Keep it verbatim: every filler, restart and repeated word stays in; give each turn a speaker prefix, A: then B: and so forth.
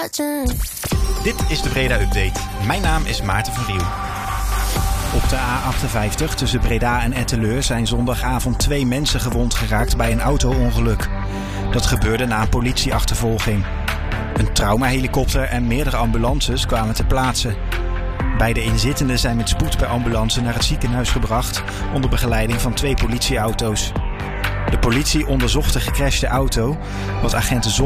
A: Dit is de Breda Update. Mijn naam is Maarten van Riel. Op de A achtenvijftig tussen Breda en Etteleur zijn zondagavond twee mensen gewond geraakt bij een auto-ongeluk. Dat gebeurde na een politieachtervolging. Een traumahelikopter en meerdere ambulances kwamen ter plaatse. Beide inzittenden zijn met spoed per ambulance naar het ziekenhuis gebracht onder begeleiding van twee politieauto's. De politie onderzocht de gecrashte auto. Wat agenten zochten